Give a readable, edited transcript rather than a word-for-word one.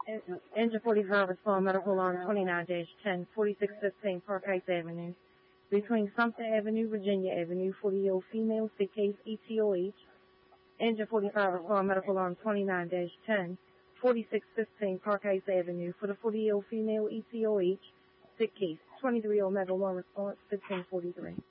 Engine 45 respond medical alarm 29-10, 4615 Park Heights Avenue. Between Sumter Avenue, Virginia Avenue, 40-year-old female, sick case, ETOH. Engine 45 respond medical alarm 29-10, 4615 Park Heights Avenue for the 40-year-old female, ETOH, sick case. 23-year-old medical alarm response 1543.